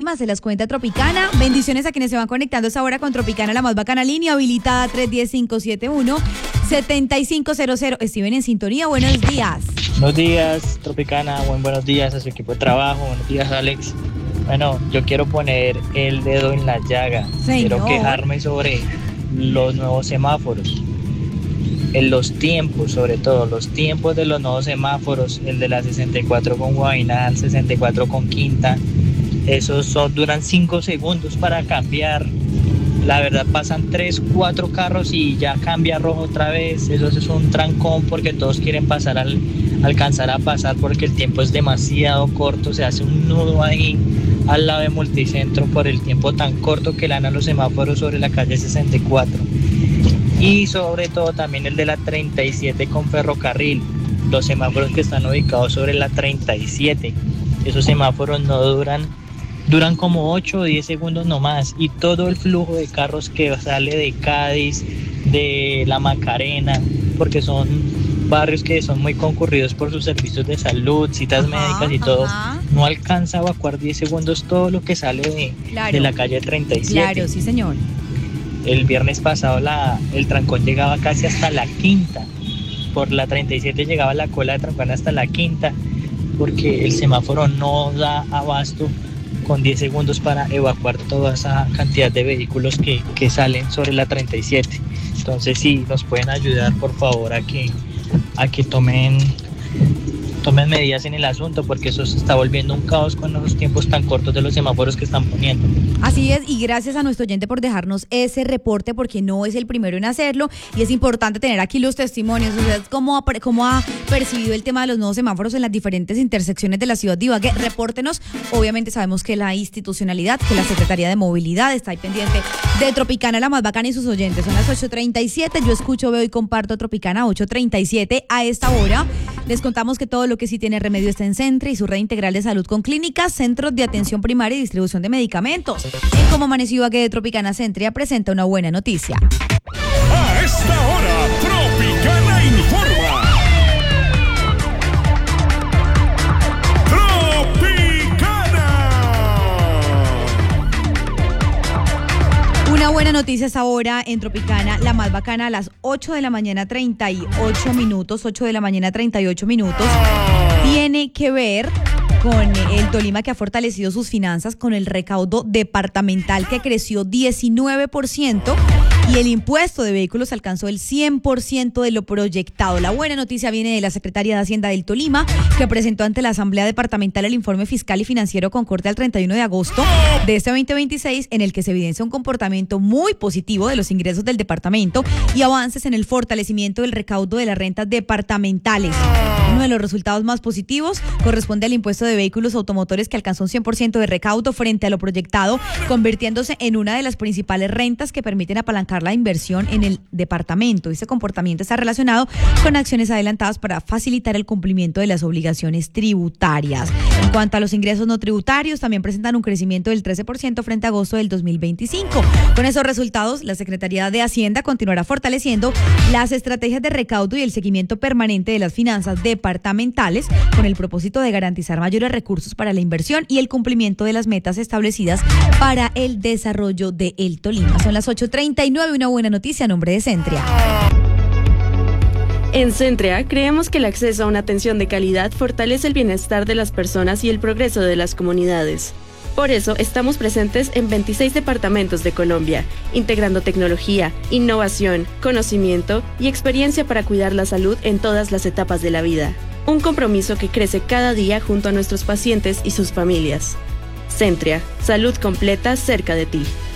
se las cuenta Tropicana. Bendiciones a quienes se van conectando a esta hora con Tropicana, la más bacana línea habilitada 310-571-7500. Steven en sintonía, buenos días. Buenos días, Tropicana, buenos días a su equipo de trabajo, buenos días, Alex. Bueno, yo quiero poner el dedo en la llaga. Señor. Quiero quejarme sobre los nuevos semáforos. En los tiempos, sobre todo, los tiempos de los nuevos semáforos, el de la 64 con Guaynal, 64 con Quinta, duran 5 segundos para cambiar. La verdad pasan 3, 4 carros y ya cambia rojo otra vez. Eso es un trancón porque todos quieren alcanzar a pasar porque el tiempo es demasiado corto. Se hace un nudo ahí al lado de Multicentro por el tiempo tan corto que le dan a los semáforos sobre la calle 64. Y sobre todo también el de la 37 con Ferrocarril. Los semáforos que están ubicados sobre la 37. Esos semáforos no duran como 8 o 10 segundos nomás, y todo el flujo de carros que sale de Cádiz, de La Macarena, porque son barrios que son muy concurridos por sus servicios de salud, citas médicas y todo, no alcanza a evacuar 10 segundos todo lo que sale de la calle 37. Claro, sí señor. El viernes pasado el trancón llegaba casi hasta la Quinta, por la 37 llegaba la cola de trancón hasta la Quinta, porque el semáforo no da abasto con 10 segundos para evacuar toda esa cantidad de vehículos que salen sobre la 37. Entonces sí, nos pueden ayudar por favor a que tomen medidas en el asunto, porque eso se está volviendo un caos con los tiempos tan cortos de los semáforos que están poniendo. Así es, y gracias a nuestro oyente por dejarnos ese reporte, porque no es el primero en hacerlo, y es importante tener aquí los testimonios. O sea, cómo ha percibido el tema de los nuevos semáforos en las diferentes intersecciones de la ciudad de Ibagué. Repórtenos. Obviamente sabemos que la institucionalidad, que la Secretaría de Movilidad está ahí pendiente de Tropicana, la más bacana, y sus oyentes. Son las 8:37, yo escucho, veo y comparto Tropicana 8:37. A esta hora les contamos que todo lo que sí tiene remedio está en Centria y su red integral de salud con clínicas, centros de atención primaria y distribución de medicamentos. En Como Amaneció Ibagué de Tropicana, Centria presenta una buena noticia. A esta hora, Tropicana informa. Una buena noticia es ahora en Tropicana, la más bacana, a las 8 de la mañana 38 minutos, 8 de la mañana 38 minutos, tiene que ver con el Tolima, que ha fortalecido sus finanzas con el recaudo departamental, que creció 19%, y el impuesto de vehículos alcanzó el 100% de lo proyectado. La buena noticia viene de la Secretaría de Hacienda del Tolima, que presentó ante la Asamblea Departamental el informe fiscal y financiero con corte al 31 de agosto de este 2026, en el que se evidencia un comportamiento muy positivo de los ingresos del departamento y avances en el fortalecimiento del recaudo de las rentas departamentales. Uno de los resultados más positivos corresponde al impuesto de vehículos automotores, que alcanzó un 100% de recaudo frente a lo proyectado, convirtiéndose en una de las principales rentas que permiten apalancar la inversión en el departamento. Este comportamiento está relacionado con acciones adelantadas para facilitar el cumplimiento de las obligaciones tributarias. En cuanto a los ingresos no tributarios, también presentan un crecimiento del 13% frente a agosto del 2025. Con esos resultados, la Secretaría de Hacienda continuará fortaleciendo las estrategias de recaudo y el seguimiento permanente de las finanzas departamentales, con el propósito de garantizar mayores recursos para la inversión y el cumplimiento de las metas establecidas para el desarrollo de El Tolima. Son las 8:39, una buena noticia a nombre de Centria. En Centria creemos que el acceso a una atención de calidad fortalece el bienestar de las personas y el progreso de las comunidades. Por eso estamos presentes en 26 departamentos de Colombia, integrando tecnología, innovación, conocimiento y experiencia para cuidar la salud en todas las etapas de la vida. Un compromiso que crece cada día junto a nuestros pacientes y sus familias. Centria, salud completa cerca de ti.